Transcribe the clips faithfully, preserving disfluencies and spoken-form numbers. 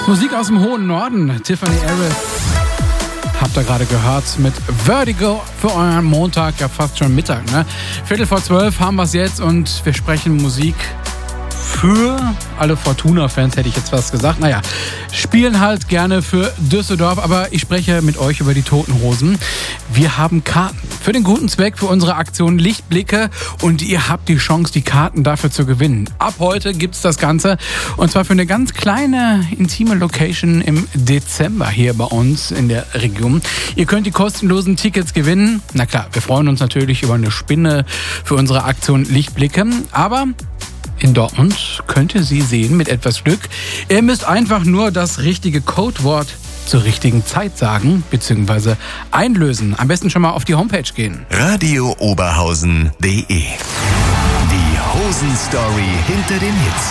Musik aus dem hohen Norden. Tiffany Harris habt ihr gerade gehört mit Vertigo für euren Montag, ja fast schon Mittag, ne? Viertel vor zwölf haben wir es jetzt und wir sprechen Musik für alle Fortuna-Fans, hätte ich jetzt fast gesagt. Naja, spielen halt gerne für Düsseldorf, aber ich spreche mit euch über die Toten Hosen. Wir haben Karten für den guten Zweck für unsere Aktion Lichtblicke und ihr habt die Chance, die Karten dafür zu gewinnen. Ab heute gibt's das Ganze und zwar für eine ganz kleine, intime Location im Dezember hier bei uns in der Region. Ihr könnt die kostenlosen Tickets gewinnen. Na klar, wir freuen uns natürlich über eine Spinne für unsere Aktion Lichtblicke, aber in Dortmund könnt ihr sie sehen mit etwas Glück. Ihr müsst einfach nur das richtige Codewort zur richtigen Zeit sagen bzw. einlösen. Am besten schon mal auf die Homepage gehen. radio oberhausen punkt de. Die Hosen-Story hinter den Hits.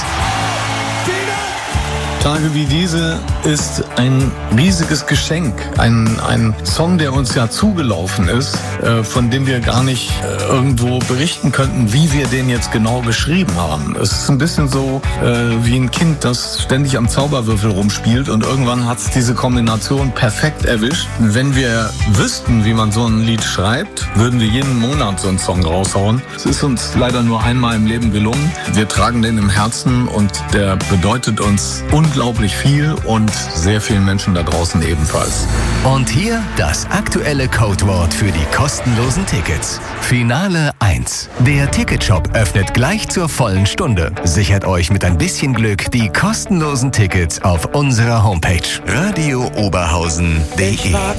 Tage wie diese ist ein riesiges Geschenk. Ein, ein Song, der uns ja zugelaufen ist, äh, von dem wir gar nicht äh, irgendwo berichten könnten, wie wir den jetzt genau geschrieben haben. Es ist ein bisschen so äh, wie ein Kind, das ständig am Zauberwürfel rumspielt und irgendwann hat es diese Kombination perfekt erwischt. Wenn wir wüssten, wie man so ein Lied schreibt, würden wir jeden Monat so einen Song raushauen. Es ist uns leider nur einmal im Leben gelungen. Wir tragen den im Herzen und der bedeutet uns unglaublich Unglaublich viel und sehr vielen Menschen da draußen ebenfalls. Und hier das aktuelle Codewort für die kostenlosen Tickets. Finale eins. Der Ticketshop öffnet gleich zur vollen Stunde. Sichert euch mit ein bisschen Glück die kostenlosen Tickets auf unserer Homepage radio oberhausen punkt de.